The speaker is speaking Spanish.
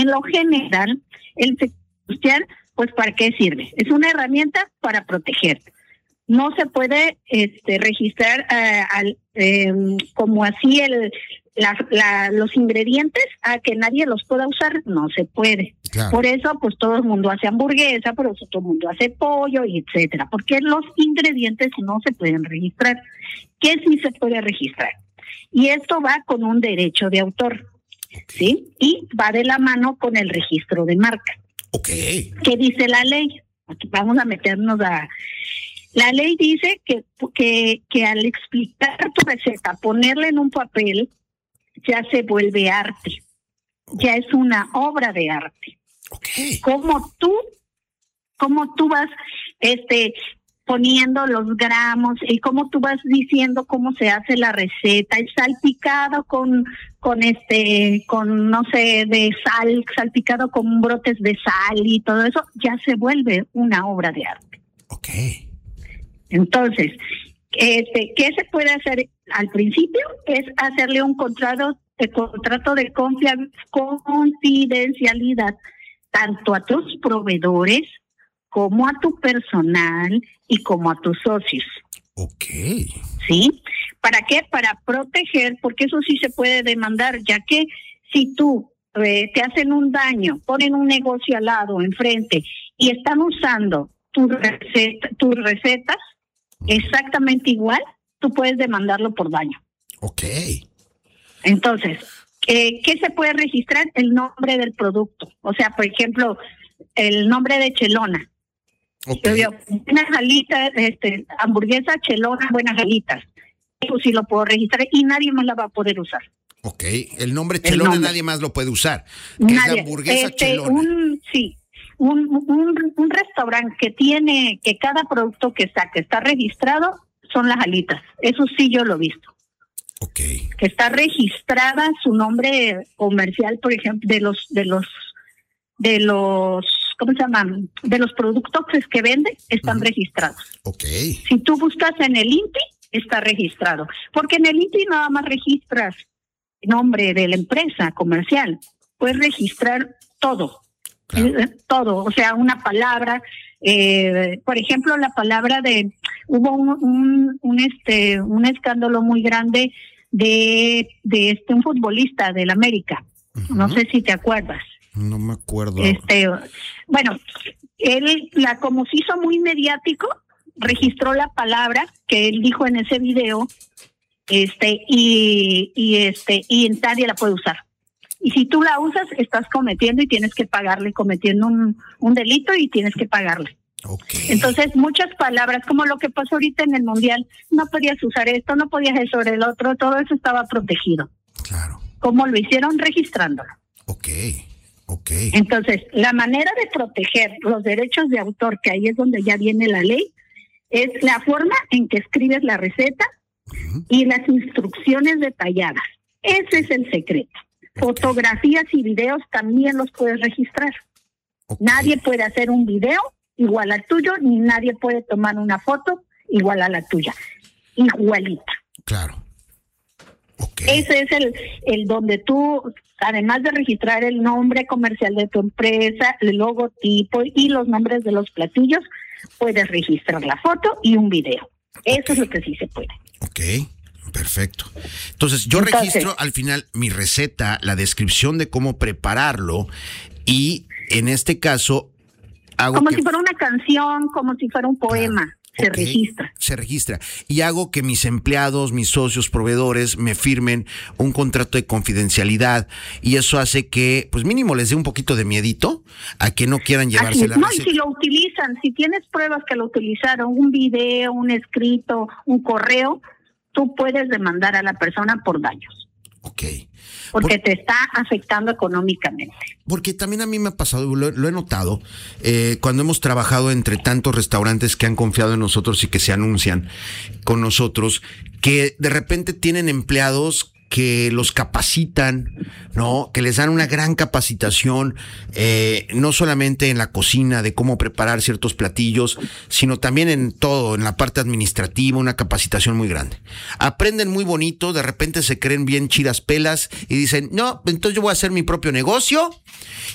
en lo general, el secreto industrial, pues ¿para qué sirve? Es una herramienta para proteger. No se puede registrar como así los ingredientes a que nadie los pueda usar, no se puede. Claro. Por eso, pues todo el mundo hace hamburguesa, por eso todo el mundo hace pollo, y etcétera, porque los ingredientes no se pueden registrar. ¿Qué sí se puede registrar? Y esto va con un derecho de autor, ¿sí? Y va de la mano con el registro de marca. Okay. ¿Qué dice la ley? Aquí vamos a meternos a... La ley dice que al explicar tu receta, ponerla en un papel, ya se vuelve arte. Ya es una obra de arte. Okay. Como tú vas poniendo los gramos y cómo tú vas diciendo cómo se hace la receta, el salpicado con no sé, de sal, salpicado con brotes de sal y todo eso, ya se vuelve una obra de arte. Okay. Entonces, ¿qué se puede hacer al principio? Es hacerle un contrato de confidencialidad tanto a tus proveedores como a tu personal y como a tus socios. Okay. ¿Sí? ¿Para qué? Para proteger, porque eso sí se puede demandar, ya que si tú te hacen un daño, ponen un negocio al lado, enfrente, y están usando tus recetas exactamente igual, tú puedes demandarlo por daño. Okay. Entonces, ¿qué se puede registrar? El nombre del producto. O sea, por ejemplo, el nombre de Chelona. Okay. Buenas alitas, hamburguesa Chelona, buenas alitas. Eso sí lo puedo registrar y nadie más la va a poder usar. Okay. El nombre Chelona nadie más lo puede usar. Que Nadie. es la hamburguesa Chelona. Un restaurante que cada producto que saque está registrado son las alitas. Eso sí yo lo he visto. Okay. Que está registrada su nombre comercial, por ejemplo, de los ¿cómo se llaman? De los productos que vende, están registrados. Okay. Si tú buscas en el INPI, está registrado. Porque en el INPI nada más registras nombre de la empresa comercial. Puedes registrar todo. Claro. Todo. O sea, una palabra. Por ejemplo, la palabra hubo un escándalo muy grande de un futbolista del América. Uh-huh. No sé si te acuerdas. No me acuerdo. Bueno, él como se hizo muy mediático, registró la palabra que él dijo en ese video, y nadie la puede usar. Y si tú la usas, estás cometiendo y tienes que pagarle, cometiendo un delito y tienes que pagarle. Okay. Entonces, muchas palabras, como lo que pasó ahorita en el Mundial, no podías usar esto, no podías eso sobre el otro, todo eso estaba protegido. Claro. ¿Cómo lo hicieron? Registrándolo. Okay. Entonces, la manera de proteger los derechos de autor, que ahí es donde ya viene la ley, es la forma en que escribes la receta y las instrucciones detalladas. Ese es el secreto. Fotografías y videos también los puedes registrar. Nadie puede hacer un video igual al tuyo, ni nadie puede tomar una foto igual a la tuya. Igualita. Claro. Ese es el donde tú, además de registrar el nombre comercial de tu empresa, el logotipo y los nombres de los platillos, puedes registrar la foto y un video. Eso es lo que sí se puede. Okay. Perfecto. Entonces, yo registro al final mi receta, la descripción de cómo prepararlo y en este caso hago como si fuera una canción, como si fuera un poema. Claro. Se registra. Y hago que mis empleados, mis socios, proveedores me firmen un contrato de confidencialidad y eso hace que, pues mínimo les dé un poquito de miedito a que no quieran llevarse la receta. Y si lo utilizan, si tienes pruebas que lo utilizaron, un video, un escrito, un correo, tú puedes demandar a la persona por daños. Okay. Porque te está afectando económicamente. Porque también a mí me ha pasado, lo he notado, cuando hemos trabajado entre tantos restaurantes que han confiado en nosotros y que se anuncian con nosotros, que de repente tienen empleados que los capacitan, ¿no? Que les dan una gran capacitación, no solamente en la cocina de cómo preparar ciertos platillos, sino también en todo, en la parte administrativa, una capacitación muy grande. Aprenden muy bonito, de repente se creen bien chidas pelas y dicen, no, entonces yo voy a hacer mi propio negocio